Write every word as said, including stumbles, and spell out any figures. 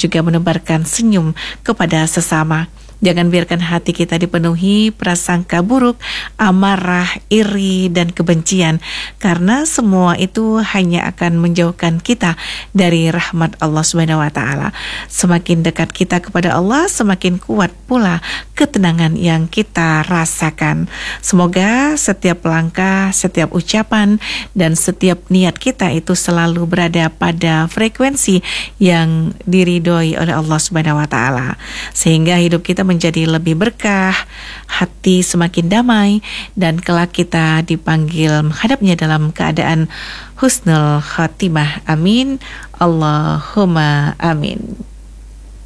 juga menebarkan senyum kepada sesama. Jangan biarkan hati kita dipenuhi prasangka buruk, amarah, iri, dan kebencian, karena semua itu hanya akan menjauhkan kita dari rahmat Allah Subhanahu wa taala. Semakin dekat kita kepada Allah, semakin kuat pula ketenangan yang kita rasakan. Semoga setiap langkah, setiap ucapan, dan setiap niat kita itu selalu berada pada frekuensi yang diridhoi oleh Allah Subhanahu wa taala, sehingga hidup kita menjadi lebih berkah, hati semakin damai, dan kelak kita dipanggil menghadapnya dalam keadaan husnul khotimah. Amin. Allahumma amin.